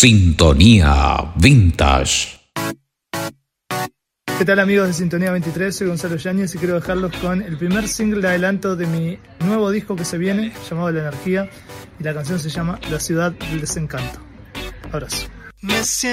Sintonía Vintage. ¿Qué tal, amigos de Sintonía 23? Soy Gonzalo Yáñez y quiero dejarlos con el primer single de adelanto de mi nuevo disco que se viene, llamado La Energía, y la canción se llama La Ciudad del Desencanto. Abrazo.